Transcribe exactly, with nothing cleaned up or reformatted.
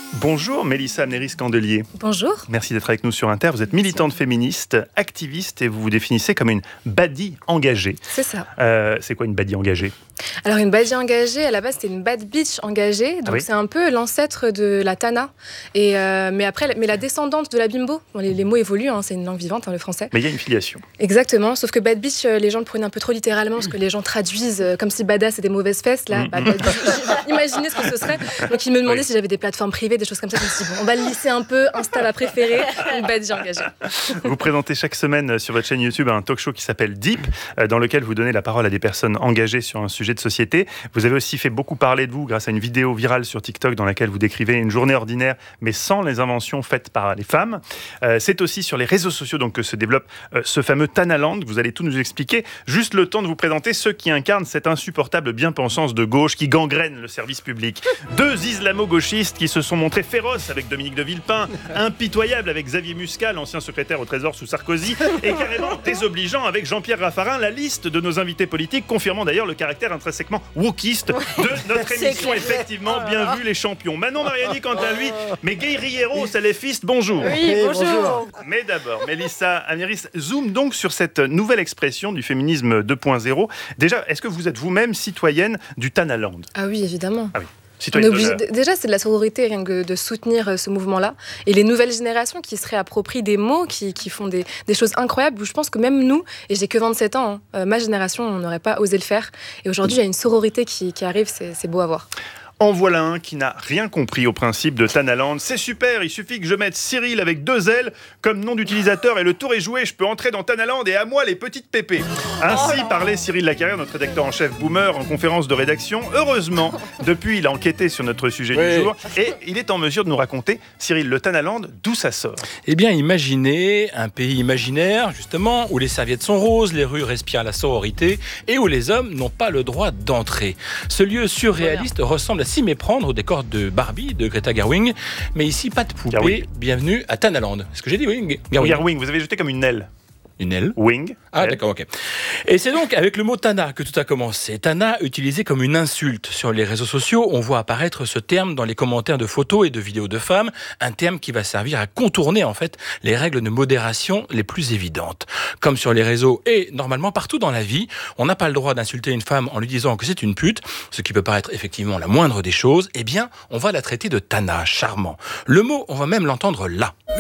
Bonjour Mélissa Amnéris-Candelier. Bonjour. Merci d'être avec nous sur Inter. Vous êtes militante féministe, activiste et vous vous définissez comme une baddie engagée. C'est ça. Euh, c'est quoi une baddie engagée ? Alors une baddie engagée, à la base c'était une bad bitch engagée, donc Ah oui. c'est un peu l'ancêtre de la Tana, et euh, mais après, mais la descendante de la bimbo. Bon, les, les mots évoluent, hein, c'est une langue vivante, hein, le français. Mais il y a une filiation. Exactement, sauf que bad bitch, euh, les gens le prenaient un peu trop littéralement, parce que les gens traduisent euh, comme si badass c'était des mauvaises fesses, là. Mm. Bah, bad bitch, imaginez ce que ce serait. Donc ils me demandaient Oui. si j'avais des plateformes privées, des choses comme ça. Je me suis dit bon, on va le lisser un peu. Insta ma préférée, une baddie engagée. Vous présentez chaque semaine sur votre chaîne YouTube un talk show qui s'appelle Deep, euh, dans lequel vous donnez la parole à des personnes engagées sur un sujet de société. Vous avez aussi fait beaucoup parler de vous grâce à une vidéo virale sur TikTok dans laquelle vous décrivez une journée ordinaire, mais sans les inventions faites par les femmes. Euh, c'est aussi sur les réseaux sociaux donc, que se développe euh, ce fameux Tanaland. Vous allez tout nous expliquer. Juste le temps de vous présenter ceux qui incarnent cette insupportable bien-pensance de gauche qui gangrène le service public. Deux islamo-gauchistes qui se sont montrés féroces avec Dominique de Villepin, impitoyables avec Xavier Muscal, ancien secrétaire au Trésor sous Sarkozy, et carrément désobligeants avec Jean-Pierre Raffarin. La liste de nos invités politiques confirmant d'ailleurs le caractère intrinsèquement wokiste de notre émission. Effectivement, bien vu les champions. Manon Mariani, quant à lui, mais Guerriero, salafiste, bonjour. Oui, bonjour. Mais d'abord, Mélissa Amnéris, zoom donc sur cette nouvelle expression du féminisme deux point zéro. Déjà, est-ce que vous êtes vous-même citoyenne du Tanaland ? Ah oui, évidemment. Ah oui. On est Citoyenne obligé de la- de- Déjà, c'est de la sororité, rien que de soutenir euh, ce mouvement-là. Et les nouvelles générations qui se réapproprient des mots, qui, qui font des, des choses incroyables, où je pense que même nous, et j'ai que vingt-sept ans, hein, euh, ma génération, on n'aurait pas osé le faire. Et aujourd'hui, il y a une sororité qui, qui arrive, c'est, c'est beau à voir. En voilà un qui n'a rien compris au principe de Tanaland. C'est super, il suffit que je mette Cyril avec deux L comme nom d'utilisateur et le tour est joué. Je peux entrer dans Tanaland et à moi les petites pépées. Ainsi parlait Cyril Lacarrière, notre rédacteur en chef boomer, en conférence de rédaction. Heureusement, depuis, il a enquêté sur notre sujet Oui. du jour et il est en mesure de nous raconter, Cyril, le Tanaland, d'où ça sort. Eh bien, imaginez un pays imaginaire, justement, où les serviettes sont roses, les rues respirent la sororité et où les hommes n'ont pas le droit d'entrer. Ce lieu surréaliste ressemble à s'y méprendre au décor de Barbie, de Greta Gerwig, mais ici, pas de poupée. Gerwig. Bienvenue à Tanaland. Est-ce que j'ai dit oui Gerwig. Regarde, Wing, vous avez jeté comme une aile. Une aile. Wing. Ah, Elle. d'accord, ok. Et c'est donc avec le mot Tana que tout a commencé. Tana utilisé comme une insulte. Sur les réseaux sociaux, on voit apparaître ce terme dans les commentaires de photos et de vidéos de femmes, un terme qui va servir à contourner en fait les règles de modération les plus évidentes. Comme sur les réseaux et normalement partout dans la vie, on n'a pas le droit d'insulter une femme en lui disant que c'est une pute, ce qui peut paraître effectivement la moindre des choses, eh bien, on va la traiter de Tana, charmant. Le mot, on va même l'entendre là.